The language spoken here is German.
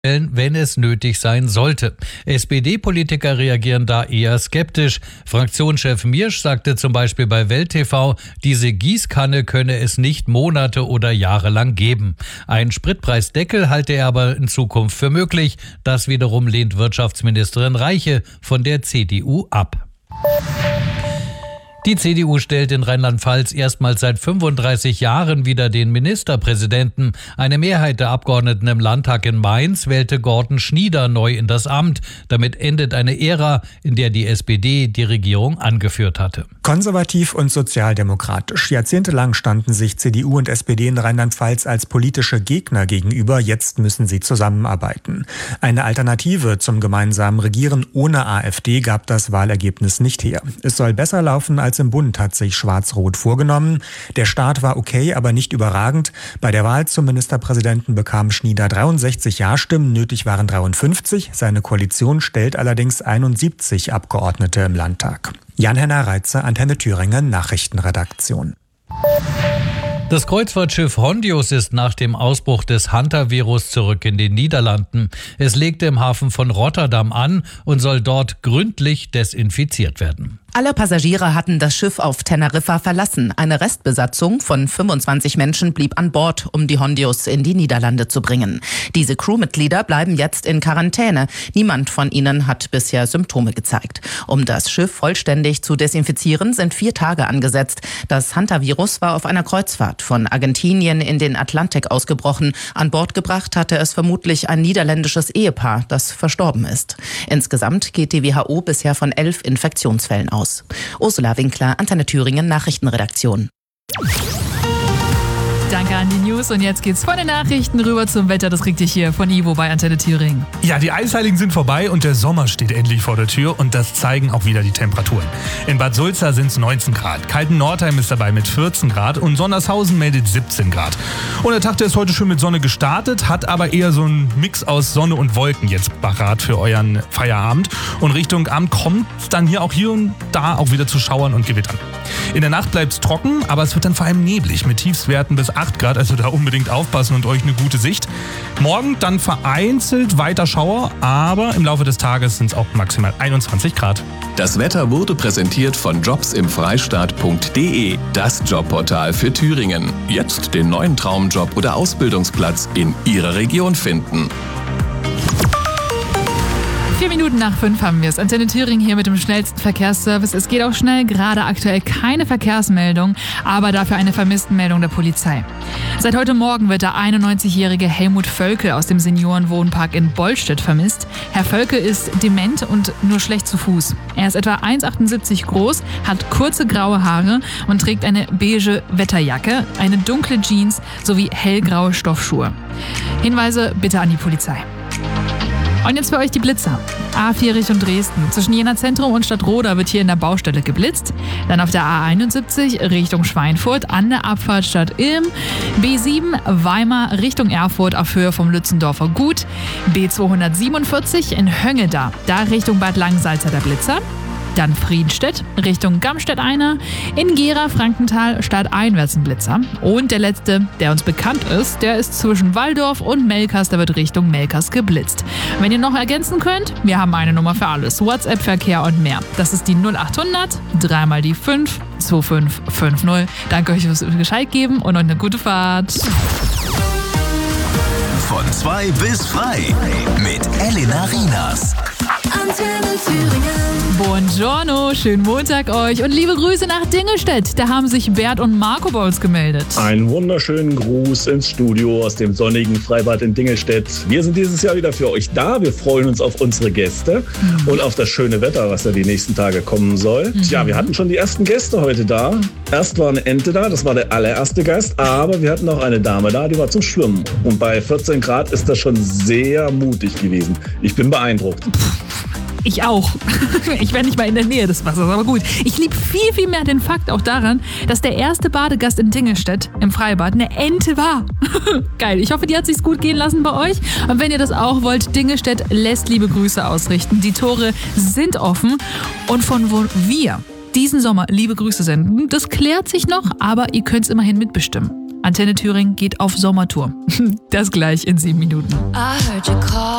wenn es nötig sein sollte. SPD-Politiker reagieren da eher skeptisch. Fraktionschef Miersch sagte zum Beispiel bei Welt TV, diese Gießkanne könne es nicht Monate oder Jahre lang geben. Einen Spritpreisdeckel halte er aber in Zukunft für möglich. Das wiederum lehnt Wirtschaftsministerin Reiche von der CDU ab. Die CDU stellt in Rheinland-Pfalz erstmals seit 35 Jahren wieder den Ministerpräsidenten. Eine Mehrheit der Abgeordneten im Landtag in Mainz wählte Gordon Schnieder neu in das Amt. Damit endet eine Ära, in der die SPD die Regierung angeführt hatte. Konservativ und sozialdemokratisch. Jahrzehntelang standen sich CDU und SPD in Rheinland-Pfalz als politische Gegner gegenüber. Jetzt müssen sie zusammenarbeiten. Eine Alternative zum gemeinsamen Regieren ohne AfD gab das Wahlergebnis nicht her. Es soll besser laufen als im Bund, hat sich Schwarz-Rot vorgenommen. Der Start war okay, aber nicht überragend. Bei der Wahl zum Ministerpräsidenten bekam Schnieder 63 Ja-Stimmen, nötig waren 53. Seine Koalition stellt allerdings 71 Abgeordnete im Landtag. Jan-Henner Reitze, Antenne Thüringen, Nachrichtenredaktion. Das Kreuzfahrtschiff Hondius ist nach dem Ausbruch des Hantavirus zurück in den Niederlanden. Es legte im Hafen von Rotterdam an und soll dort gründlich desinfiziert werden. Alle Passagiere hatten das Schiff auf Teneriffa verlassen. Eine Restbesatzung von 25 Menschen blieb an Bord, um die Hondius in die Niederlande zu bringen. Diese Crewmitglieder bleiben jetzt in Quarantäne. Niemand von ihnen hat bisher Symptome gezeigt. Um das Schiff vollständig zu desinfizieren, sind 4 Tage angesetzt. Das Hantavirus war auf einer Kreuzfahrt von Argentinien in den Atlantik ausgebrochen. An Bord gebracht hatte es vermutlich ein niederländisches Ehepaar, das verstorben ist. Insgesamt geht die WHO bisher von 11 Infektionsfällen aus. Ursula Winkler, Antenne Thüringen, Nachrichtenredaktion. Danke an die News und jetzt geht's von den Nachrichten rüber zum Wetter. Das kriegt ihr hier von Ivo bei Antenne Thüringen. Ja, die Eisheiligen sind vorbei und der Sommer steht endlich vor der Tür und das zeigen auch wieder die Temperaturen. In Bad Sulza sind es 19 Grad, Kalten-Nordheim ist dabei mit 14 Grad und Sondershausen meldet 17 Grad. Und der Tag, der ist heute schön mit Sonne gestartet, hat aber eher so einen Mix aus Sonne und Wolken jetzt parat für euren Feierabend. Und Richtung Abend kommt es dann hier und da auch wieder zu Schauern und Gewittern. In der Nacht bleibt es trocken, aber es wird dann vor allem neblig mit Tiefstwerten bis 8 Grad, also da unbedingt aufpassen und euch eine gute Sicht. Morgen dann vereinzelt weiter Schauer, aber im Laufe des Tages sind es auch maximal 21 Grad. Das Wetter wurde präsentiert von jobsimfreistaat.de, das Jobportal für Thüringen. Jetzt den neuen Traumjob oder Ausbildungsplatz in Ihrer Region finden. 4 Minuten nach 5 haben wir es. Antenne Thüringen hier mit dem schnellsten Verkehrsservice. Es geht auch schnell, gerade aktuell keine Verkehrsmeldung, aber dafür eine Vermisstenmeldung der Polizei. Seit heute Morgen wird der 91-jährige Helmut Völkel aus dem Seniorenwohnpark in Bollstedt vermisst. Herr Völkel ist dement und nur schlecht zu Fuß. Er ist etwa 1,78 groß, hat kurze graue Haare und trägt eine beige Wetterjacke, eine dunkle Jeans sowie hellgraue Stoffschuhe. Hinweise bitte an die Polizei. Und jetzt für euch die Blitzer. A4 Richtung Dresden. Zwischen Jena Zentrum und Stadtroda wird hier in der Baustelle geblitzt. Dann auf der A71 Richtung Schweinfurt an der Abfahrt Stadt Ilm. B7 Weimar Richtung Erfurt auf Höhe vom Lützendorfer Gut. B247 in Höngeda, da Richtung Bad Langsalza der Blitzer. Dann Friedenstedt Richtung Gamstedt einer, in Gera, Frankenthal stadteinwärts ein Blitzer. Und der letzte, der uns bekannt ist, der ist zwischen Walldorf und Melkers, der wird Richtung Melkers geblitzt. Wenn ihr noch ergänzen könnt, wir haben eine Nummer für alles, WhatsApp-Verkehr und mehr. Das ist die 0800 3 mal die 5 2550. Danke euch fürs Bescheid geben und euch eine gute Fahrt. Von 2 bis frei mit Elena Rienas. Antenne Thüringen. Buongiorno, schönen Montag euch und liebe Grüße nach Dingelstedt. Da haben sich Bert und Marco bei uns gemeldet. Einen wunderschönen Gruß ins Studio aus dem sonnigen Freibad in Dingelstedt. Wir sind dieses Jahr wieder für euch da. Wir freuen uns auf unsere Gäste und auf das schöne Wetter, was da die nächsten Tage kommen soll. Tja, wir hatten schon die ersten Gäste heute da. Erst war eine Ente da, das war der allererste Gast, aber wir hatten auch eine Dame da, die war zum Schwimmen. Und bei 14 Grad ist das schon sehr mutig gewesen. Ich bin beeindruckt. Ich auch. Ich wäre nicht mal in der Nähe des Wassers, aber gut. Ich liebe viel, viel mehr den Fakt auch daran, dass der erste Badegast in Dingelstedt im Freibad eine Ente war. Geil. Ich hoffe, die hat sich's gut gehen lassen bei euch. Und wenn ihr das auch wollt, Dingelstedt lässt liebe Grüße ausrichten. Die Tore sind offen. Und von wo wir diesen Sommer liebe Grüße senden, das klärt sich noch, aber ihr könnt es immerhin mitbestimmen. Antenne Thüringen geht auf Sommertour. Das gleich in 7 Minuten.